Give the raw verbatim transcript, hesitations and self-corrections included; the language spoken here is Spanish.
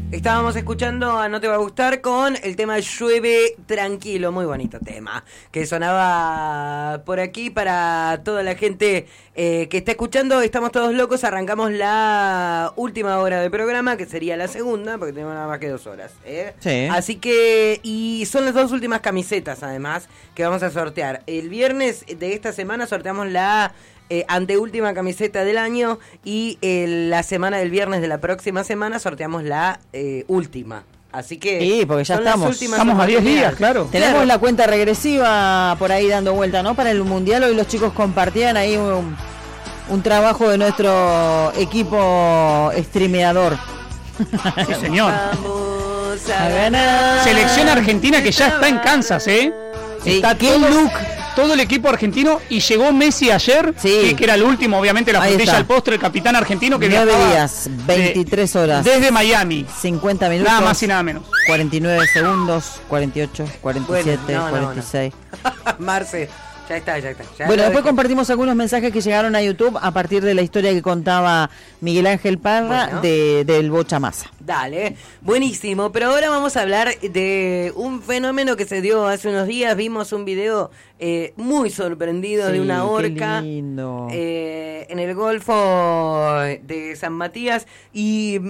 Estábamos escuchando a No Te Va a Gustar con el tema Llueve Tranquilo, muy bonito tema, que sonaba por aquí para toda la gente eh, que está escuchando. Estamos todos locos, arrancamos la última hora de programa, que sería la segunda, porque tenemos nada más que dos horas. ¿eh? Sí. Así que, y son las dos últimas camisetas, además, que vamos a sortear. El viernes de esta semana sorteamos la... Eh, anteúltima camiseta del año y eh, la semana del viernes de la próxima semana sorteamos la eh, última. Así que sí, porque ya son estamos. las últimas Estamos a diez días, claro. Tenemos claro. la cuenta regresiva por ahí dando vuelta, ¿no? Para el Mundial hoy los chicos compartían ahí un, un trabajo de nuestro equipo streameador. Sí, señor. Vamos a ganar. Selección argentina que ya está en Kansas, ¿eh? Sí, Está qué todo, look. todo el equipo argentino y llegó Messi ayer, Sí. que, que era el último, obviamente, la Ahí frutilla está. al postre, el capitán argentino que Nueve viajaba días, veintitrés de- horas. desde Miami. cincuenta minutos. Nada más y nada menos. cuarenta y nueve segundos, cuarenta y ocho, cuarenta y siete, Bueno, no, no, cuarenta y seis. Marce, ya está, ya está. Ya Bueno, lo después dejé. compartimos algunos mensajes que llegaron a YouTube a partir de la historia que contaba Miguel Ángel Parra Bueno. de, del Bocha Masa. Dale, buenísimo, pero ahora vamos a hablar de un fenómeno que se dio hace unos días. Vimos un video eh, muy sorprendido Sí, de una qué orca lindo. eh, en el Golfo de San Matías y